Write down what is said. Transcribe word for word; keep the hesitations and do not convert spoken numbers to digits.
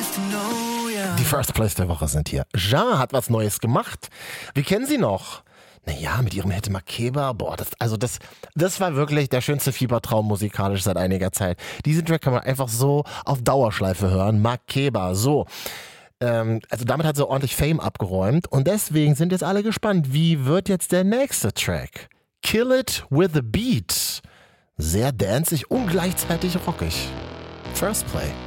Die First Place der Woche sind hier. Jean hat was Neues gemacht. Wir kennen sie noch. Naja, mit ihrem Hit Makeba, boah, das, also das, das war wirklich der schönste Fiebertraum musikalisch seit einiger Zeit. Diesen Track kann man einfach so auf Dauerschleife hören. Makeba, so. Ähm, also damit hat sie ordentlich Fame abgeräumt und deswegen sind jetzt alle gespannt, wie wird jetzt der nächste Track? Kill It With A Beat. Sehr danzig und gleichzeitig rockig. First Play.